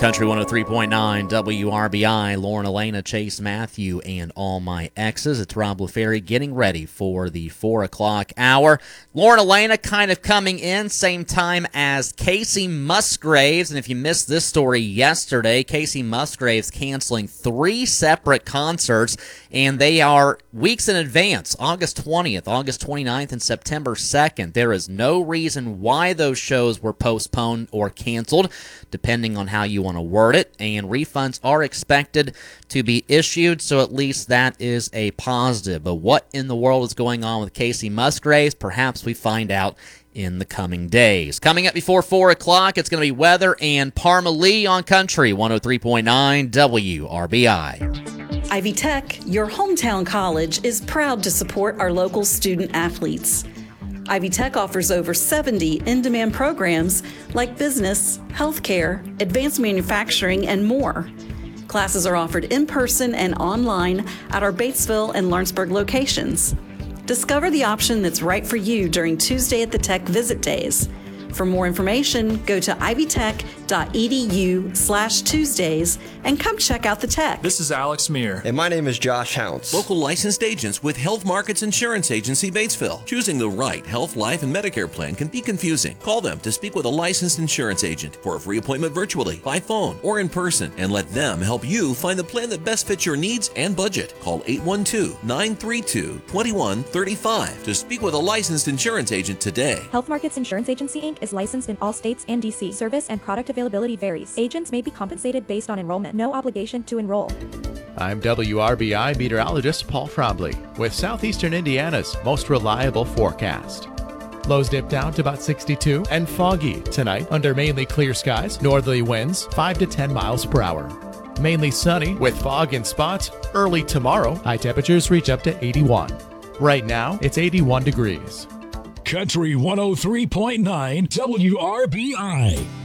Country 103.9 WRBI, Lauren, Elena, Chase, Matthew, and all my exes. It's Rob LaFerry getting ready for the 4 o'clock hour. Lauren, Elena kind of coming in same time as Casey Musgraves. And if you missed this story yesterday, Casey Musgraves canceling 3 separate concerts, and they are weeks in advance, August 20th, August 29th, and September 2nd. There is no reason why those shows were postponed or canceled, depending on how you want to word it, and refunds are expected to be issued, so at least that is a positive. But what in the world is going on with Casey Musgraves? Perhaps we find out in the coming days. Coming up before 4 o'clock, it's going to be weather and Parma Lee on Country 103.9 WRBI. Ivy Tech, your hometown college, is proud to support our local student athletes. Ivy Tech offers over 70 in-demand programs like business, healthcare, advanced manufacturing, and more. Classes are offered in person and online at our Batesville and Lawrenceburg locations. Discover the option that's right for you during Tuesday at the Tech Visit Days. For more information, go to ivytech.edu/Tuesdays and come check out the Tech. This is Alex Meir. And my name is Josh Hounts. Local licensed agents with Health Markets Insurance Agency, Batesville. Choosing the right health, life, and Medicare plan can be confusing. Call them to speak with a licensed insurance agent for a free appointment virtually, by phone, or in person, and let them help you find the plan that best fits your needs and budget. Call 812-932-2135 to speak with a licensed insurance agent today. Health Markets Insurance Agency, Inc. is licensed in all states and D.C. Service and product availability varies. Agents may be compensated based on enrollment. No obligation to enroll. I'm WRBI meteorologist Paul Frobley with Southeastern Indiana's most reliable forecast. Lows dip down to about 62 and foggy tonight under mainly clear skies. Northerly winds 5 to 10 miles per hour. Mainly sunny with fog in spots. Early tomorrow, high temperatures reach up to 81. Right now, it's 81 degrees. Country 103.9 WRBI.